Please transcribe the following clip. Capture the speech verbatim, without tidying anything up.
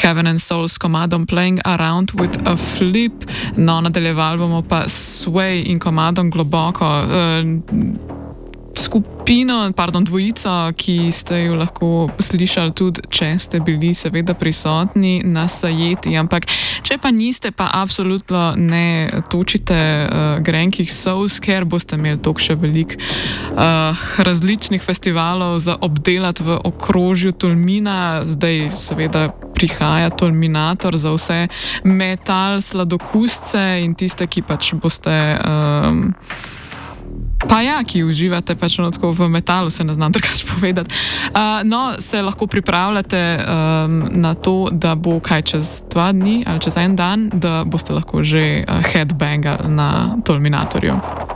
Heaven and Soul s komadom Playing Around with a Flip, no nadaljevali bomo pa Sway in komadom Globoko. Uh, Skupino, pardon, dvojico, ki ste jo lahko slišali tudi, če ste bili seveda prisotni na Sajeti, ampak če pa niste, pa absolutno ne točite uh, grenkih solz, ker boste imeli toliko še veliko uh, različnih festivalov za obdelati v okrožju Tolmina. Zdaj seveda prihaja Tolminator za vse metal sladokusce in tiste, ki pač boste... Um, Pa ja, ki uživate pač no tako v metalu, se ne znam drugače povedati. Uh, no, se lahko pripravljate um, na to, da bo kaj čez dva dni ali čez en dan, da boste lahko že uh, headbangali na Tolminatorju.